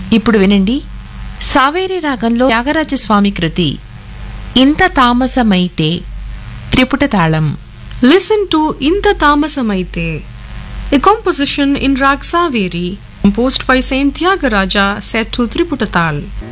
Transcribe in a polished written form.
ఇప్పుడు వినండి, సావేరి రాగంలో త్యాగరాజస్వామి కృతి ఇంత తామసమైతే త్రిపుట తాళం. Listen to Inta Tamasamaite, a composition in Rag Saveri, composed by Saint Tyagaraja, set to Triputatal.